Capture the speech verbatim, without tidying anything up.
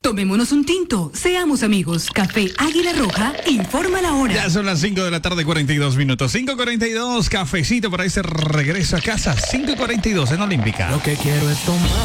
Tomémonos un tinto, seamos amigos. Café Águila Roja, informa la hora. Ya son las cinco de la tarde, cuarenta y dos minutos. cinco cuarenta y dos, cafecito para ese regreso a casa. cinco cuarenta y dos en Olímpica. Lo que quiero es tomar.